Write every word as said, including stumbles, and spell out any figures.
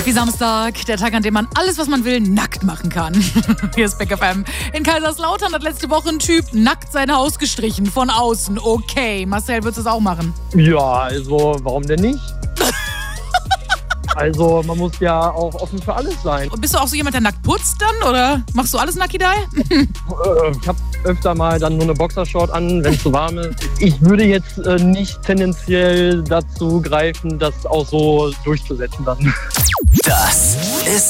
Happy Samstag, der Tag, an dem man alles, was man will, nackt machen kann. Hier ist Big F M. In Kaiserslautern hat letzte Woche ein Typ nackt sein Haus gestrichen, von außen. Okay, Marcel, würdest du es auch machen? Ja, also warum denn nicht? Also man muss ja auch offen für alles sein. Und bist du auch so jemand, der nackt putzt dann? Oder machst du alles Nakidai? äh, ich habe öfter mal dann nur eine Boxershort an, wenn es so warm ist. Ich würde jetzt äh, nicht tendenziell dazu greifen, das auch so durchzusetzen dann. Das